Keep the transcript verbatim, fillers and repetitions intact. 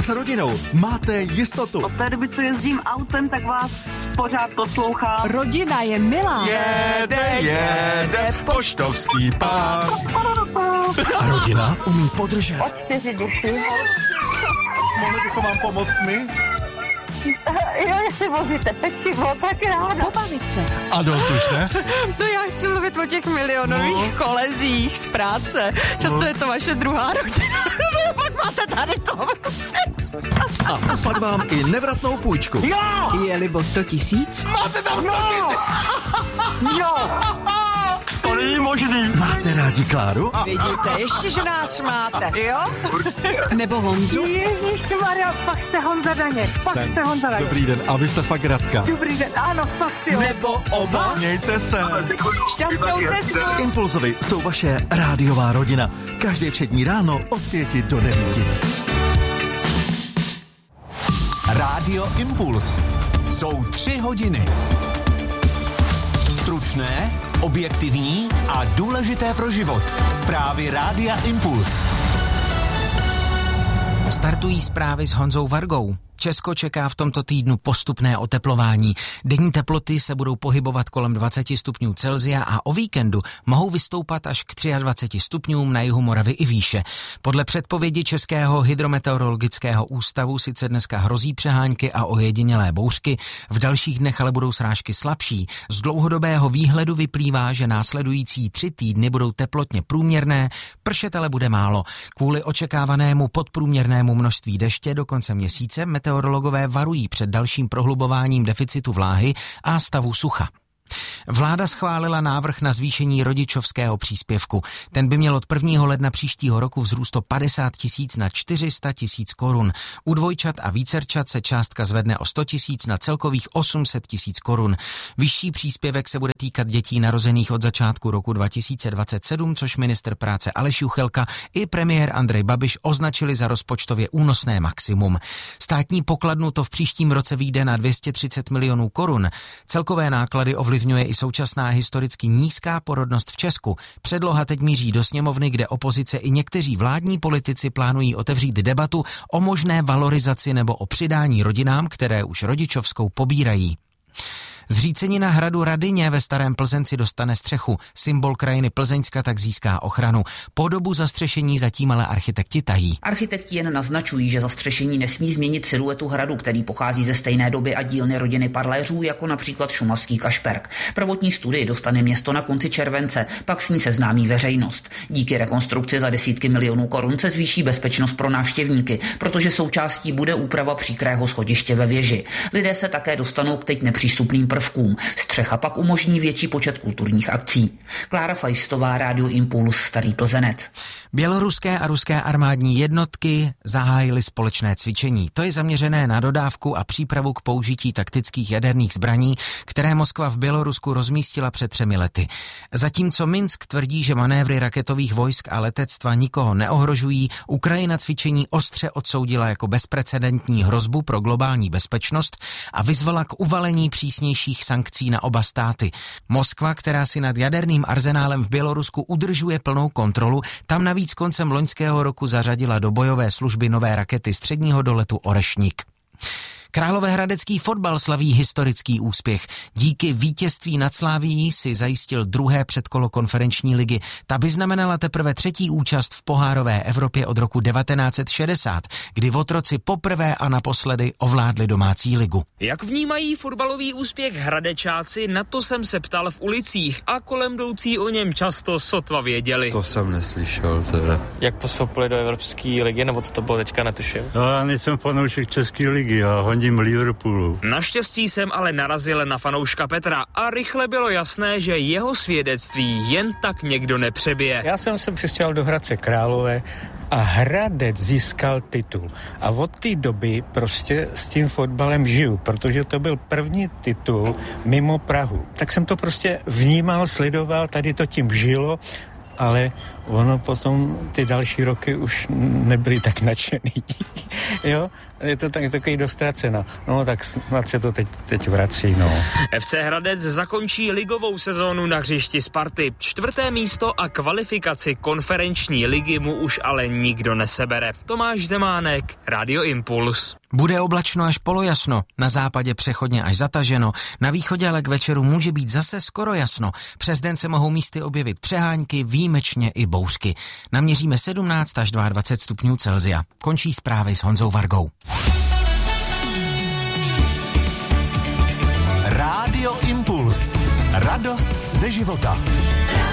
S rodinou máte jistotu. Od té doby, co jezdím autem, tak vás pořád poslouchám. Rodina je milá. Jede, jede, poštovský pán. A rodina umí podržet. Od čtyři duši. Mohli bychom vám pomoct my? Jo, jestli vozíte pečivo, tak ráda. Pobavit se. A dost už, ne? No já chci mluvit o těch milionových no. kolezích z práce. Často no. je to vaše druhá rodina. No pak máte tady to. A poslat vám i nevratnou půjčku. Jo! Je-libo sto tisíc? Máte tam sto tisíc! Jo! To není možný. Máte rádi Kláru? Vidíte, ještě, že nás máte, jo? Nebo Honzu? Ježišmarja, fakt jste Honza Daně. Fakt Jsem. jste Honza Daně. Dobrý den, a vy jste fakt Radka. Dobrý den, ano, fakt jo. Nebo oba? Mějte se. Šťastnou cestu. Impulzovi jsou vaše rádiová rodina. Každé všední ráno od pěti do devíti. Rádio Impuls. Jsou tři hodiny. Stručné, objektivní a důležité pro život. Zprávy Rádia Impuls. Startují zprávy s Honzou Vargou. Česko čeká v tomto týdnu postupné oteplování. Denní teploty se budou pohybovat kolem dvacet stupňů Celsia a o víkendu mohou vystoupat až k dvaceti třem stupňům na jihu Moravy i výše. Podle předpovědi Českého hydrometeorologického ústavu sice dneska hrozí přehánky a ojedinělé bouřky, v dalších dnech ale budou srážky slabší. Z dlouhodobého výhledu vyplývá, že následující tři týdny budou teplotně průměrné, pršet ale bude málo. Kvůli očekávanému podprůměrnému množství deště do konce měsíce meteorologové varují před dalším prohlubováním deficitu vláhy a stavu sucha. Vláda schválila návrh na zvýšení rodičovského příspěvku. Ten by měl od prvního ledna příštího roku vzrůst o padesát tisíc na čtyři sta tisíc korun. U dvojčat a vícerčat se částka zvedne o sto tisíc na celkových osm set tisíc korun. Vyšší příspěvek se bude týkat dětí narozených od začátku roku dva tisíce dvacet sedm, což ministr práce Aleš Juchelka i premiér Andrej Babiš označili za rozpočtově únosné maximum. Státní pokladnu to v příštím roce vyjde na dvě stě třicet milionů korun. Celkové náklady ovlivňuje i současná historicky nízká porodnost v Česku. Předloha teď míří do sněmovny, kde opozice i někteří vládní politici plánují otevřít debatu o možné valorizaci nebo o přidání rodinám, které už rodičovskou pobírají. Zřícenina hradu Radyně ve Starém Plzenci dostane střechu. Symbol krajiny Plzeňska tak získá ochranu. Po dobu zastřešení zatím ale architekti tají. Architekti jen naznačují, že zastřešení nesmí změnit siluetu hradu, který pochází ze stejné doby a dílny rodiny Parléřů, jako například šumavský Kašperk. Prvotní studii dostane město na konci července, pak s ní seznámí veřejnost. Díky rekonstrukci za desítky milionů korun se zvýší bezpečnost pro návštěvníky, protože součástí bude úprava příkrého schodiště ve věži. Lidé se také dostanou k teď nepřístupným prvkům. Střecha pak umožní větší počet kulturních akcí. Klára Fajstová, Rádio Impuls, Starý Plzenec. Běloruské a ruské armádní jednotky zahájily společné cvičení. To je zaměřené na dodávku a přípravu k použití taktických jaderných zbraní, které Moskva v Bělorusku rozmístila před třemi lety. Zatímco Minsk tvrdí, že manévry raketových vojsk a letectva nikoho neohrožují, Ukrajina cvičení ostře odsoudila jako bezprecedentní hrozbu pro globální bezpečnost a vyzvala k uvalení přísnějších sankcí na oba státy. Moskva, která si nad jaderným arzenálem v Bělorusku udržuje plnou kontrolu, tam navíc koncem loňského roku zařadila do bojové služby nové rakety středního doletu Orešník. Královéhradecký fotbal slaví historický úspěch. Díky vítězství nad Slavií si zajistil druhé předkolo konferenční ligy. Ta by znamenala teprve třetí účast v pohárové Evropě od roku devatenáct set šedesát, kdy Votroci poprvé a naposledy ovládli domácí ligu. Jak vnímají fotbalový úspěch Hradečáci, na to jsem se ptal v ulicích a kolem jdoucí o něm často sotva věděli. To jsem neslyšel teda. Jak postoupili do Evropské ligy, nebo co to bylo teďka, netuším. No, já nejsem fanoušek české ligy, já hodím Liverpoolu. Naštěstí jsem ale narazil na fanouška Petra a rychle bylo jasné, že jeho svědectví jen tak někdo nepřebije. Já jsem se přistěhoval do Hradce Králové a Hradec získal titul. A od té doby prostě s tím fotbalem žiju, protože to byl první titul mimo Prahu. Tak jsem to prostě vnímal, sledoval, tady to tím žilo ale ono potom ty další roky už nebyly tak nadšený. Jo, je to tak, takový dostraceno. No tak snad se to teď, teď vrací, no. F C Hradec zakončí ligovou sezónu na hřišti Sparty. Čtvrté místo a kvalifikaci konferenční ligy mu už ale nikdo nesebere. Tomáš Zemánek, Radio Impuls. Bude oblačno až polojasno, na západě přechodně až zataženo, na východě ale k večeru může být zase skoro jasno. Přes den se mohou místy objevit přehánky, výjimečně i bouřky. Naměříme sedmnáct až dvacet dva stupňů Celsia. Končí zprávy s Honzou Vargou. Rádio Impuls. Radost ze života.